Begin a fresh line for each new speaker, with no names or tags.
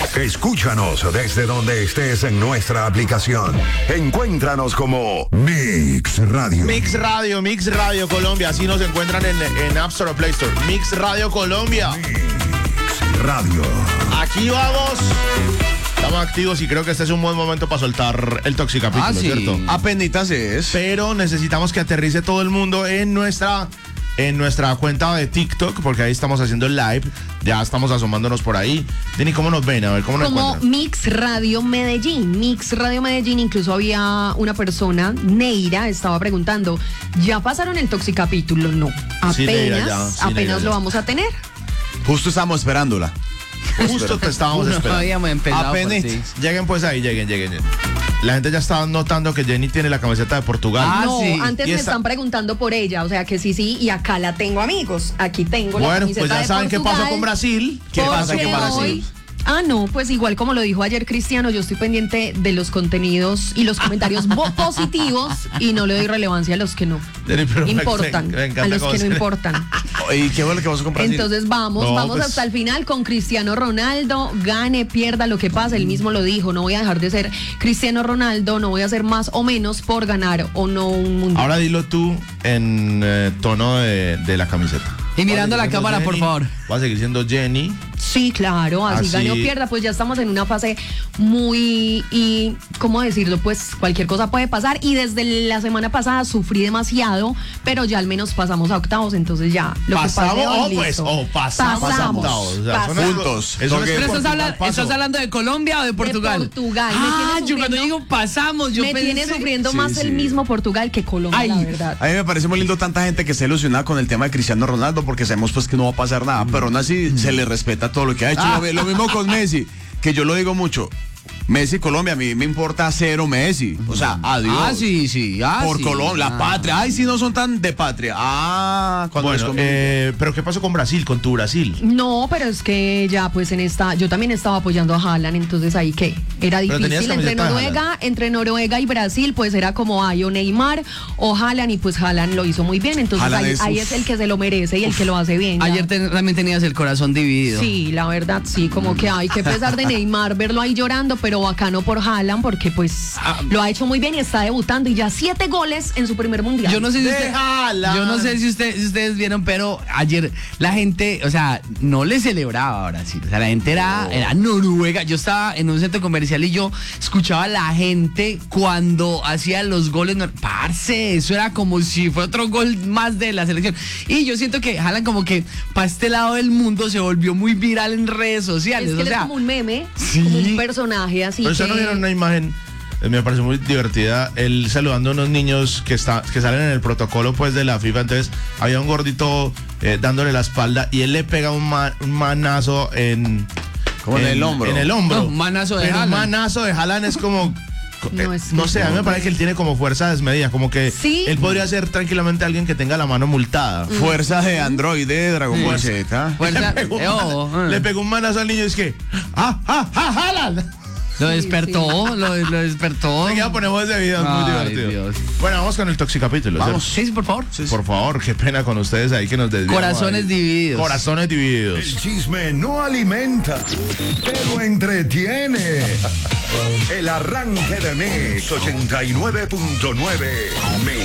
Escúchanos desde donde estés en nuestra aplicación. Encuéntranos como Mix Radio.
Mix Radio Colombia. Así nos encuentran en App Store o Play Store. Mix Radio Colombia.
Mix Radio.
Aquí vamos. Estamos activos y creo que este es un buen momento para soltar el Toxicapítulo,
sí.
¿cierto?
Apenitas es.
Pero necesitamos que aterrice todo el mundo en nuestra cuenta de TikTok, porque ahí estamos haciendo el live. Ya estamos asomándonos por ahí. Dini, ¿cómo nos ven? A ver, ¿cómo nos
Como
encuentran?
Mix Radio Medellín. Mix Radio Medellín, incluso había una persona, Neira, estaba preguntando, ¿ya pasaron el Toxicapítulo? No,
Sí, Neira, ya. Sí, Neira,
apenas
ya.
lo vamos a tener.
Justo estábamos esperándola.
Justo te estábamos
No
esperando.
habíamos empezado por
Apenas.
ti.
Lleguen pues ahí, lleguen. La gente ya está notando que Jenny tiene la camiseta de Portugal.
No,
sí.
antes
Y
me
esta-
están preguntando por ella, o sea que sí, y acá la tengo, amigos. Aquí tengo la
Bueno,
camiseta
pues ya
de
saben qué
Portugal.
pasó con Brasil. ¿Qué pasa
Porque
con Brasil?
hoy- no, pues igual como lo dijo ayer Cristiano, yo estoy pendiente de los contenidos y los comentarios positivos y no le doy relevancia a los que no
Jenny, pero
importan,
me encanta
a los
cómo
que no
se-
importan.
¿Y qué bueno que vas a comprar?
Entonces vamos
No, pues-
hasta el final con Cristiano Ronaldo, gane, pierda, lo que pase, él mismo lo dijo, no voy a dejar de ser Cristiano Ronaldo, no voy a hacer más o menos por ganar o no un mundial.
Ahora dilo tú en tono de la camiseta.
Y mirando
Va a
la
seguir siendo
cámara, por
Jenny,
favor.
Va a seguir siendo Jenny.
Sí, claro, así
Así-
gane o pierda, pues ya estamos en una fase muy, y ¿cómo decirlo? Pues cualquier cosa puede pasar y desde la semana pasada sufrí demasiado, pero ya al menos pasamos a octavos, entonces ya lo
Pasamos,
que pase hoy,
pues,
listo.
pasamos a octavos. O sea, eso no es-
Juntos.
eso no es
Pero
que Portugal pasó.
¿estás hablando de Colombia o de Portugal?
Portugal. Me
Ah,
tiene
yo cuando
sufriendo-
digo pasamos, yo
me
pensé...
tiene sufriendo
Sí,
más
sí.
el mismo Portugal que Colombia,
Ay.
la verdad.
A mí me parece muy lindo tanta gente que se ilusiona con el tema de Cristiano Ronaldo porque sabemos pues que no va a pasar nada, pero aún así se le respeta todo lo que ha hecho. Lo mismo con Messi, que yo lo digo mucho. Messi, Colombia, a mí me importa cero Messi. O sea, adiós.
sí.
Por
sí.
Colombia, la patria. Ay, si no son tan de patria. Cuando les
Bueno,
conviene.
pero ¿qué pasó con Brasil, con tu Brasil?
No, pero es que ya pues yo también estaba apoyando a Haaland, entonces ahí que era
Pero tenías
difícil
camiseta de
entre Noruega y Brasil, pues era como o Neymar o Haaland y pues Haaland lo hizo muy bien, entonces
Haaland
ahí
es-
es el que se lo merece y el que lo hace bien. ya.
Ayer también tenías el corazón dividido.
Sí, la verdad, sí, como que hay que pesar de Neymar, verlo ahí llorando, pero bacano por Haaland porque pues lo ha hecho muy bien y está debutando y ya 7 goles en su primer mundial.
Yo no sé si
Déjala.
yo no sé si ustedes vieron, pero ayer la gente, o sea, no le celebraba a Brasil. O sea, la gente era Noruega. Yo estaba en un centro comercial y yo escuchaba a la gente cuando hacía los goles. Parce, eso era como si fue otro gol más de la selección. Y yo siento que Haaland como que para este lado del mundo se volvió muy viral en redes sociales.
es que
o
él es
sea,
como un meme,
sí.
como un personaje así.
Pero ustedes no vieron una imagen, me parece muy divertida, él saludando a unos niños que salen en el protocolo pues de la FIFA. Entonces había un gordito dándole la espalda y él le pega un manazo
Como en el hombro.
En el hombro.
No, un manazo de
Pero un
Haaland.
manazo de Haaland es como...
No, es
no
que
sé, a mí me parece que él tiene como fuerza desmedida, como que
Sí.
él podría ser tranquilamente alguien que tenga la mano multada.
Fuerza de Android de Dragon Ball Z.
fuerza-
Le pegó,
oh,
le pegó un manazo al niño y es que... Haaland!
lo despertó, lo despertó.
Ya ponemos ese video, es muy
Ay,
divertido.
Dios.
Bueno, vamos con el Toxicapítulo.
Vamos.
¿cierto?
Sí, por favor.
Por favor, qué pena con ustedes ahí que nos desviamos.
Corazones
ahí.
divididos.
Corazones divididos.
El chisme no alimenta, pero entretiene. El arranque de Mix 89.9.